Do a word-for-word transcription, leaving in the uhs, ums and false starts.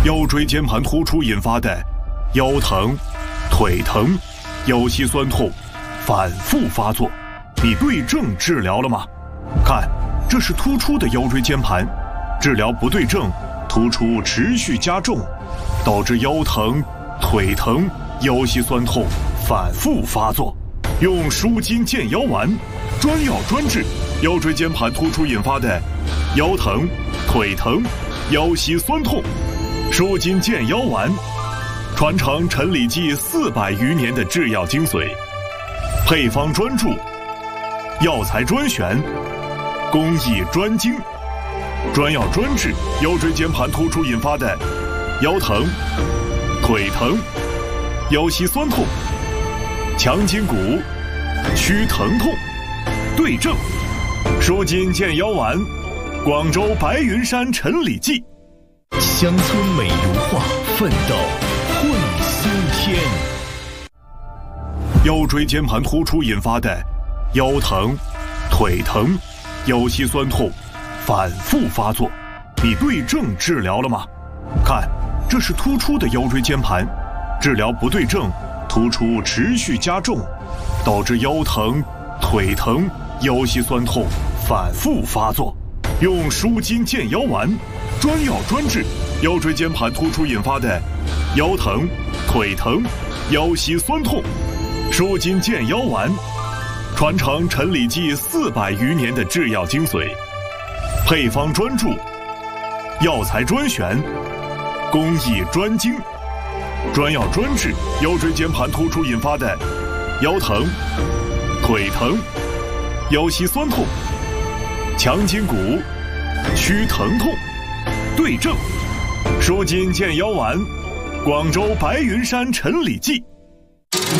腰椎间盘突出引发的腰疼、腿疼、腰膝酸痛反复发作，你对症治疗了吗？看，这是突出的腰椎间盘，治疗不对症，突出持续加重，导致腰疼、腿疼、腰膝酸痛反复发作。用舒筋健腰丸，专药专治腰椎间盘突出引发的腰疼、腿疼、腰膝酸痛。舒筋健腰丸，传承陈李济四百余年的制药精髓，配方专注，药材专选，工艺专精，专药专治腰椎间盘突出引发的腰疼、腿疼、腰膝酸痛，强筋骨，祛疼痛，对症。舒筋健腰丸，广州白云山陈李济。 乡村美如画，奋斗会苏天。 腰椎间盘突出引发的腰疼、腿疼、腰膝酸痛反复发作，你对症治疗了吗？看，这是突出的腰椎间盘，治疗不对症，突出持续加重，导致腰疼、腿疼、腰膝酸痛反复发作。用舒筋健腰丸，专药专治腰椎间盘突出引发的腰疼、腿疼、腰膝酸痛。舒筋健腰丸，传承陈李济四百余年的制药精髓，配方专注，药材专选，工艺专精，专药专治腰椎间盘突出引发的腰疼、腿疼、腰膝酸痛，强筋骨，祛疼痛，对症。舒筋健腰丸，广州白云山陈李济。